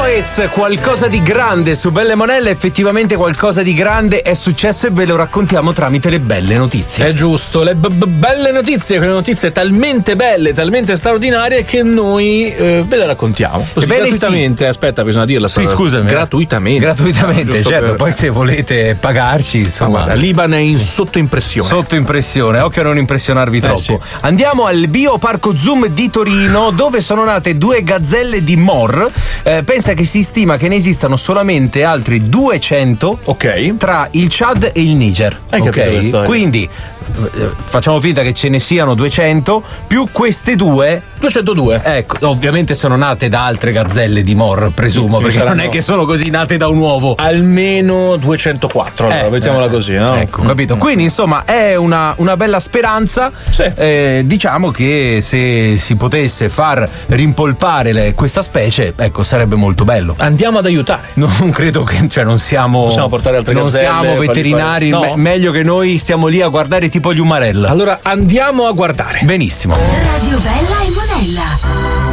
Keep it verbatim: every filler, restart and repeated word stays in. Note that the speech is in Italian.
Coez, qualcosa di grande su Belle Monelle. Effettivamente qualcosa di grande è successo e ve lo raccontiamo tramite le belle notizie. È giusto, le b- b- belle notizie, quelle notizie talmente belle, talmente straordinarie che noi eh, ve le raccontiamo. Così Ebbene gratuitamente, sì. Aspetta, bisogna dirla. Sì, scusami. Gratuitamente. Gratuitamente, no, certo. Per... Poi se volete pagarci, insomma. Guarda, l'Iban è in sottoimpressione. Sottoimpressione, occhio a non impressionarvi troppo. Eh, sì. Andiamo al Bioparco Zoom di Torino, dove sono nate due gazzelle di Mor. Eh, pensa che si stima che ne esistano solamente altri duecento, ok, tra il Chad e il Niger. Hai ok, quindi facciamo finta che ce ne siano duecento più queste due. duecentodue. Ecco, ovviamente sono nate da altre gazzelle di Mor, presumo, perché saranno... non è che sono così nate da un uovo. Almeno duecentoquattro, allora, eh, mettiamola eh, così, no? Ecco, capito. Quindi insomma è una, una bella speranza. Sì. Eh, diciamo che se si potesse far rimpolpare le, questa specie, ecco, sarebbe molto bello. Andiamo ad aiutare. Non credo che, cioè, non siamo. Possiamo portare altre non gazzelle. Non siamo veterinari, fare... no. me- meglio che noi stiamo lì a guardare tipo gli umarella. Allora andiamo a guardare. Benissimo. Radio Bella e Monella.